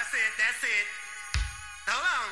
That's it. Hold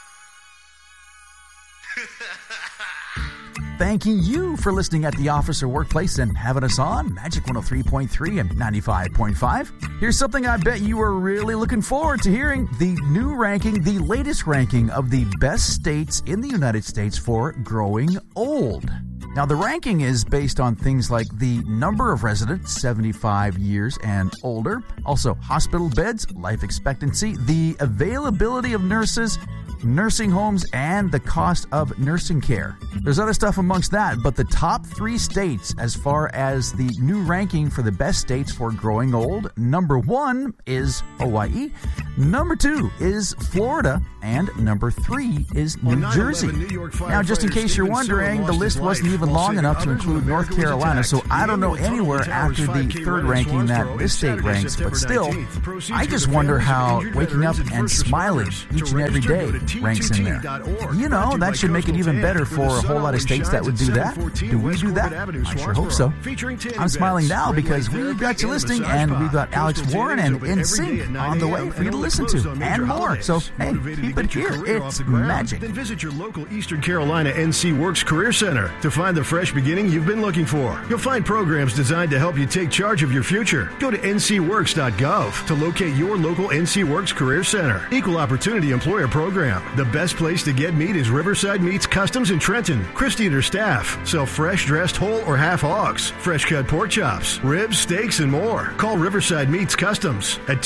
on. Thanking you for listening at the office or workplace and having us on Magic 103.3 and 95.5. Here's something I bet you are really looking forward to hearing. The new ranking, the latest ranking of the best states in the United States for growing old. Now, the ranking is based on things like the number of residents, 75 years and older, also hospital beds, life expectancy, the availability of nurses, nursing homes, and the cost of nursing care. There's other stuff amongst that, but the top 3 states as far as the new ranking for the best states for growing old, number 1 is Hawaii, number 2 is Florida, and number 3 is New Jersey. Now, just in case you're wondering, the list wasn't even long enough to include North Carolina, so I don't know anywhere after the 3rd ranking that this state ranks, but still, I just wonder how waking up and smiling each and every day ranks in there. You know, that should make it even better for a whole lot of states that would do that. Do we do that? I sure hope so. I'm smiling now because we've got you listening, and we've got Alex Warren and NSYNC on the way for you to listen to, and more. So, hey, keep it here. It's magic. Then visit your local Eastern Carolina NC Works Career Center to find the fresh beginning you've been looking for. You'll find programs designed to help you take charge of your future. Go to ncworks.gov to locate your local NC Works Career Center. Equal Opportunity Employer Program. The best place to get meat is Riverside Meats Customs in Trenton. Christy and her staff sell fresh dressed whole or half hogs, fresh cut pork chops, ribs, steaks, and more. Call Riverside Meats Customs at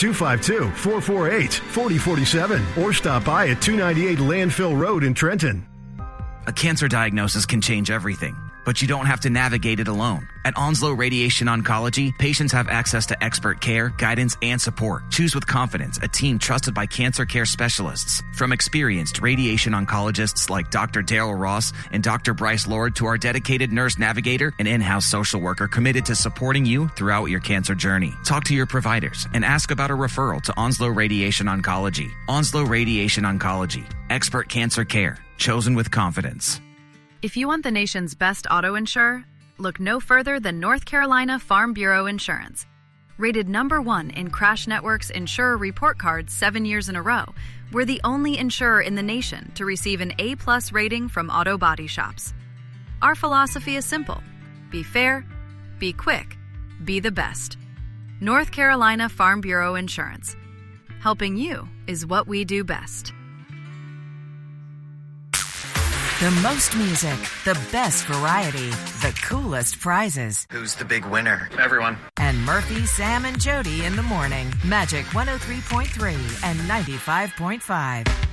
252-448-4047 or stop by at 298 Landfill Road in Trenton. A cancer diagnosis can change everything, but you don't have to navigate it alone. At Onslow Radiation Oncology, patients have access to expert care, guidance, and support. Choose with confidence a team trusted by cancer care specialists. From experienced radiation oncologists like Dr. Daryl Ross and Dr. Bryce Lord to our dedicated nurse navigator and in-house social worker committed to supporting you throughout your cancer journey. Talk to your providers and ask about a referral to Onslow Radiation Oncology. Onslow Radiation Oncology. Expert cancer care. Chosen with confidence. If you want the nation's best auto insurer, look no further than North Carolina Farm Bureau Insurance. Rated number 1 in Crash Network's Insurer Report Card 7 years in a row, we're the only insurer in the nation to receive an A+ rating from auto body shops. Our philosophy is simple. Be fair, be quick, be the best. North Carolina Farm Bureau Insurance. Helping you is what we do best. The most music, the best variety, the coolest prizes. Who's the big winner? Everyone. And Murphy, Sam, and Jody in the morning. Magic 103.3 and 95.5.